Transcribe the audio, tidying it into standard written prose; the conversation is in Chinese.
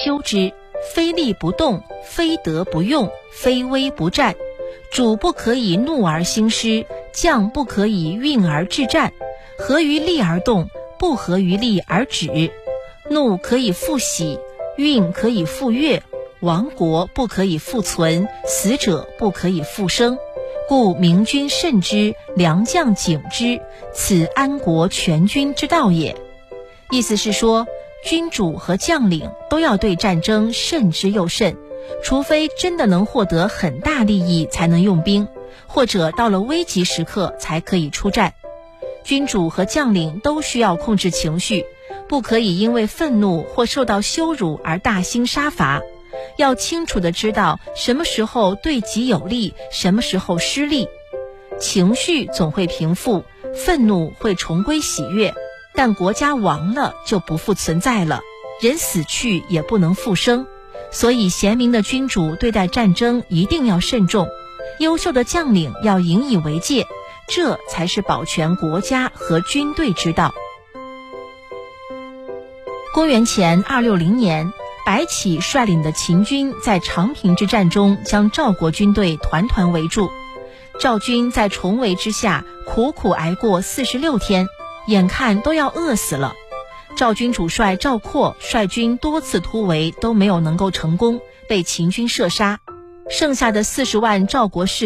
修之，非利不动，非德不用，非威不战。主不可以怒而兴师，将不可以运而制战。合于利而动，不合于利而止。怒可以复喜，运可以复悦。亡国不可以复存，死者不可以复生。故明君慎之，良将警之，此安国全军之道也。意思是说，君主和将领都要对战争慎之又慎，除非真的能获得很大利益才能用兵，或者到了危急时刻才可以出战。君主和将领都需要控制情绪，不可以因为愤怒或受到羞辱而大兴杀伐，要清楚地知道什么时候对己有利，什么时候失利。情绪总会平复，愤怒会重归喜悦，但国家亡了就不复存在了，人死去也不能复生。所以贤明的君主对待战争一定要慎重，优秀的将领要引以为戒，这才是保全国家和军队之道。公元前260年，白起率领的秦军在长平之战中将赵国军队团团围住。赵军在重围之下苦苦挨过46天，眼看都要饿死了。赵军主帅赵括率军多次突围都没有能够成功，被秦军射杀。剩下的40万赵国士